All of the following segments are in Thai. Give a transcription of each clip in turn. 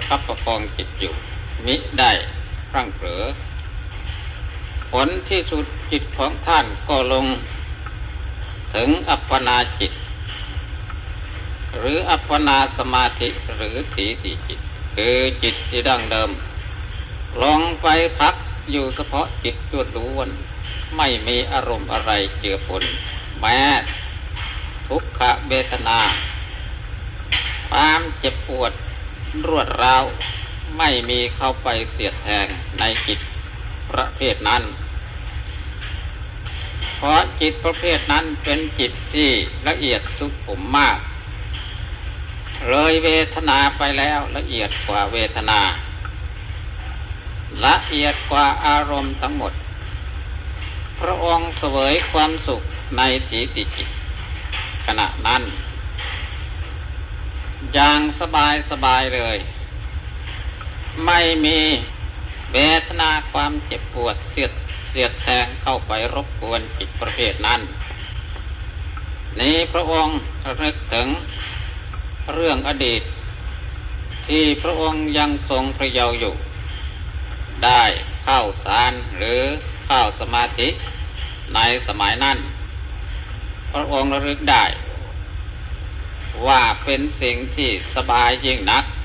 คับประคองจิตอยู่มิได้พลั้งเผลอผลที่สุดจิตของท่านก็ลงถึงอัปปนาจิตหรืออัปปนาสมาธิหรือถีติจิตคือจิตที่ดั้งเดิมลงไปพักอยู่เฉพาะจิตล้วนๆไม่มีอารมณ์อะไรเจือปนแม้ทุกขเวทนาความเจ็บปวดรวดร้าวไม่มีเข้าไปเสียดแทงในจิตประเภทนั้นเพราะจิตประเภทนั้นเป็นจิตที่ละเอียดสุขุมมากเลยเวทนาไปแล้วละเอียดกว่าเวทนาละเอียดกว่าอารมณ์ทั้งหมดพระองค์เสวยความสุขในถีติจิตขณะนั้นอย่างสบายเลยไม่มีเวทนาความเจ็บปวดเสียดแทงเข้าไปรบกวนจิตประเภทนั้นนี้พระองค์ระลึกถึงเรื่องอดีตที่พระองค์ยังทรงพระเยาว์อยู่ได้เข้าฌานหรือเข้าสมาธิในสมัยนั้นพระองค์ระลึกได้ว่าเป็นสิ่งที่สบายยิ่งนัก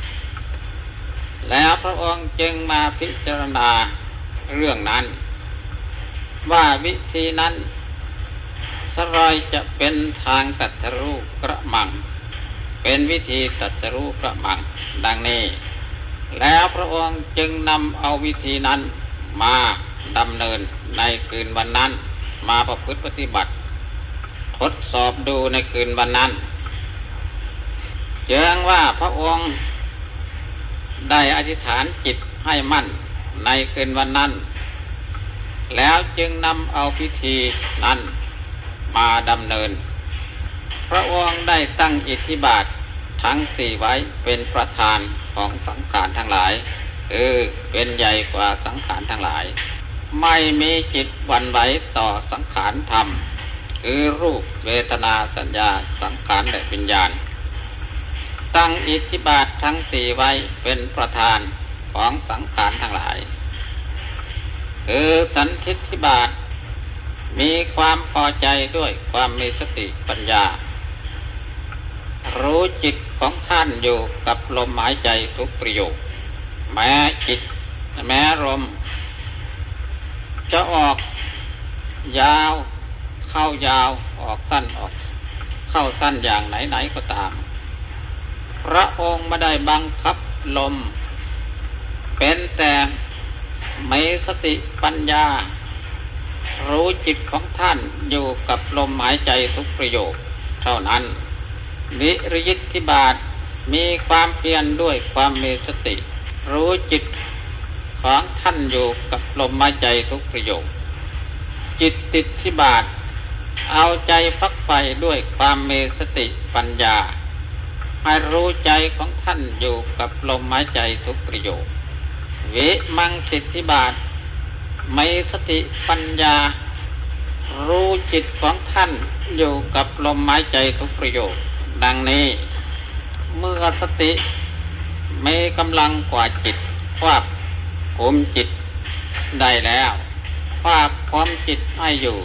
แล้วพระองค์จึงมาพิจารณาเรื่องนั้นว่าวิธีนั้นสรอยจะเป็นทางตรัสรู้กระมังเป็นวิธีตรัสรู้กระมังดังนี้แล้วพระองค์จึงนำเอาวิธีนั้นมาดำเนินในคืนวันนั้นมาประพฤติปฏิบัติทดสอบดูในคืนวันนั้นเจืองว่าพระองค์ได้อธิษฐานจิตให้มั่นในคืนวันนั้นแล้วจึงนำเอาพิธีนั้นมาดำเนินพระองค์ได้ตั้งอิทธิบาททั้งสี่ไว้เป็นประธานของสังขารทั้งหลายคือเป็นใหญ่กว่าสังขารทั้งหลายไม่มีจิตหวั่นไหวต่อสังขารธรรมคือรูปเวทนาสัญญาสังขารและวิญญาณตั้งอิทธิบาททั้งสี่ไว้เป็นประธานของสังขารทั้งหลายคือสันทิฏฐิบาทมีความพอใจด้วยความมีสติปัญญารู้จิตของท่านอยู่กับลมหายใจทุกประโยคแม้จิตแม้ลมจะออกยาวเข้ายาวออกสั้นออกเข้าสั้นอย่างไหนก็ตามพระองค์ไม่ได้บังคับลมเป็นแต่มีสติปัญญารู้จิตของท่านอยู่กับลมหายใจทุกประโยคเท่านั้นวิริยิทธิบาทมีความเพียรด้วยความมีสติรู้จิตของท่านอยู่กับลมหายใจทุกประโยคจิตติดธิบาทเอาใจฟักไฟด้วยความมีสติปัญญาให้รู้ใจของท่านอยู่กับลมหายใจทุกประโยควิมังสิทธิบาทมีสติปัญญารู้จิตของท่านอยู่กับลมหายใจทุกประโยคดังนี้เมื่อสติมีกำลังกว่าจิตควบคุมจิตได้แล้วควบคุมจิตให้อยู่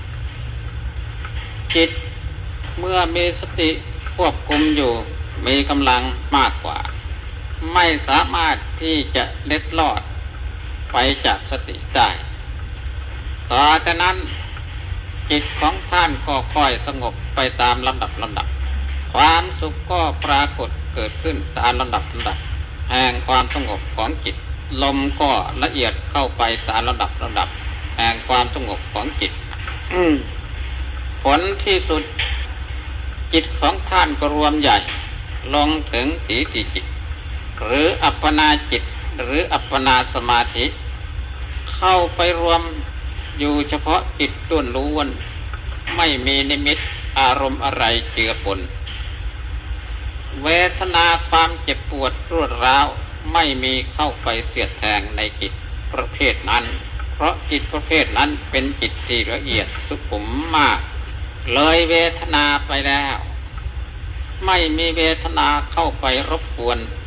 จิตเมื่อมีสติควบคุมอยู่มีกำลังมากกว่าไม่สามารถที่จะเล็ดลอดไปจากสติได้ต่อจากนั้นจิตของท่านก็ค่อยสงบไปตามลำดับความสุขก็ปรากฏเกิดขึ้นตามลำดับแห่งความสงบของจิตลมก็ละเอียดเข้าไปตามลำดับแห่งความสงบของจิตผลที่สุดจิตของท่านก็รวมใหญ่ลงถึงถีติจิตหรืออัปปนาจิตหรืออัปปนาสมาธิเข้าไปรวมอยู่เฉพาะจิตล้วนๆไม่มีนิมิตอารมณ์อะไรเจือปนเวทนาความเจ็บปวดรวดร้าวไม่มีเข้าไปเสียดแทงในจิตประเภทนั้นเพราะจิตประเภทนั้นเป็นจิตที่ละเอียดสุขุมมากเลยเวทนาไปแล้วไม่มีเวทนาเข้าไปรบกวน